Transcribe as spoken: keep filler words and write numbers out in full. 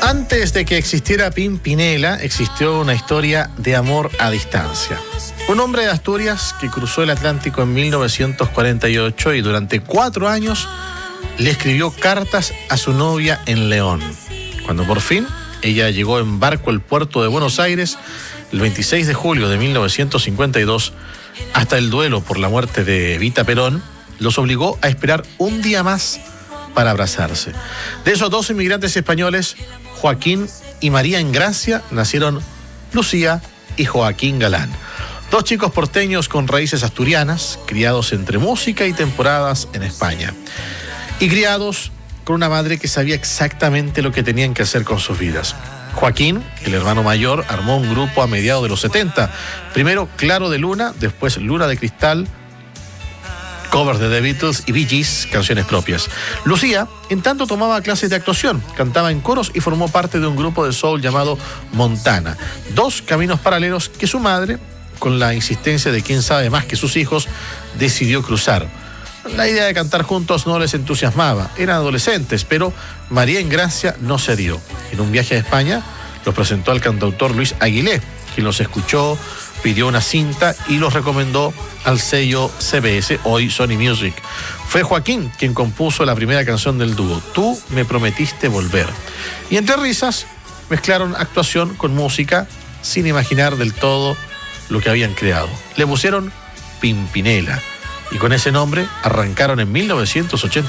Antes de que existiera Pimpinela, existió una historia de amor a distancia. Un hombre de Asturias que cruzó el Atlántico en mil novecientos cuarenta y ocho y durante cuatro años le escribió cartas a su novia en León. Cuando por fin ella llegó en barco al puerto de Buenos Aires el veintiséis de julio de mil novecientos cincuenta y dos, hasta el duelo por la muerte de Evita Perón, los obligó a esperar un día más para abrazarse. De esos dos inmigrantes españoles, Joaquín y María Engracia, nacieron Lucía y Joaquín Galán. Dos chicos porteños con raíces asturianas, criados entre música y temporadas en España. Y criados con una madre que sabía exactamente lo que tenían que hacer con sus vidas. Joaquín, el hermano mayor, armó un grupo a mediados de los setenta. Primero Claro de Luna, después Luna de Cristal, covers de The Beatles y Bee Gees, canciones propias. Lucía, en tanto, tomaba clases de actuación, cantaba en coros y formó parte de un grupo de soul llamado Montana. Dos caminos paralelos que su madre, con la insistencia de quien sabe más que sus hijos, decidió cruzar. La idea de cantar juntos no les entusiasmaba, eran adolescentes, pero María Engracia no cedió. En un viaje a España los presentó al cantautor Luis Aguilé, quien los escuchó, pidió una cinta y los recomendó al sello C B S, hoy Sony Music. Fue Joaquín quien compuso la primera canción del dúo, Tú me prometiste volver. Y entre risas mezclaron actuación con música sin imaginar del todo lo que habían creado. Le pusieron Pimpinela y con ese nombre arrancaron en mil novecientos ochenta